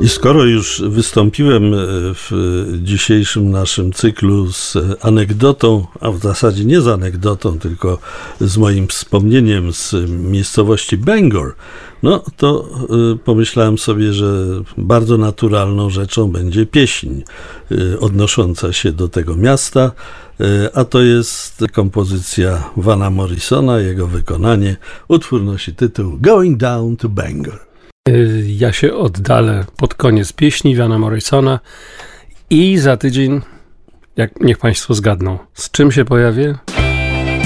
I skoro już wystąpiłem w dzisiejszym naszym cyklu z anegdotą, a w zasadzie nie z anegdotą, tylko z moim wspomnieniem z miejscowości Bangor, no to pomyślałem sobie, że bardzo naturalną rzeczą będzie pieśń odnosząca się do tego miasta, a to jest kompozycja Vana Morrisona, jego wykonanie. Utwór nosi tytuł Going Down to Bangor. Ja się oddalę pod koniec pieśni Vana Morrisona i za tydzień, niech Państwo zgadną, z czym się pojawię?